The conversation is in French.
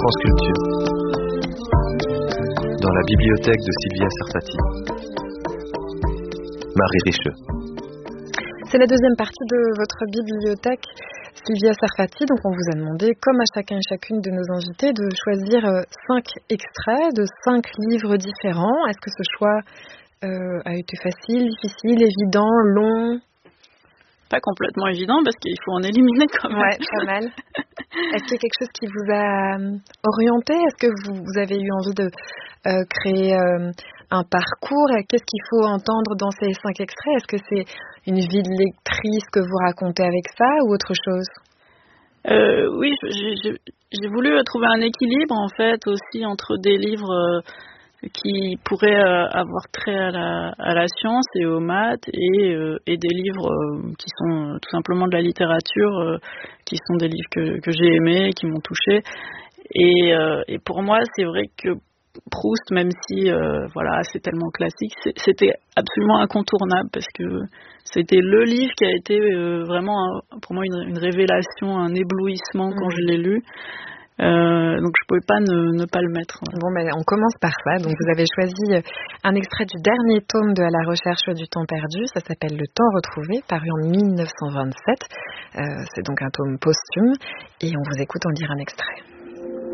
France Culture, dans la bibliothèque de Sylvia Sarfati. Marie Richeux. C'est la deuxième partie de votre bibliothèque, Sylvia Sarfati. Donc on vous a demandé, comme à chacun et chacune de nos invités, de choisir 5 extraits de 5 livres différents. Est-ce que ce choix a été facile, difficile, évident, long? Pas complètement évident parce qu'il faut en éliminer quand même. Ouais, pas mal. Est-ce qu'il y a quelque chose qui vous a orienté? Est-ce que vous avez eu envie de créer un parcours? Qu'est-ce qu'il faut entendre dans ces 5 extraits? Est-ce que c'est une vie de lectrice que vous racontez avec ça ou autre chose? Oui, j'ai voulu trouver un équilibre en fait aussi entre des livres qui pourraient avoir trait à la science et aux maths et des livres qui sont tout simplement de la littérature, qui sont des livres que j'ai aimés, qui m'ont touchée. Et pour moi, c'est vrai que Proust, même si voilà, c'est tellement classique, c'était absolument incontournable parce que c'était le livre qui a été vraiment pour moi une révélation, un éblouissement quand je l'ai lu. Donc je pouvais pas ne pas le mettre. Bon, ben on commence par ça. Donc vous avez choisi un extrait du dernier tome de À la recherche du temps perdu. Ça s'appelle Le temps retrouvé, paru en 1927. C'est donc un tome posthume et on vous écoute en lire un extrait.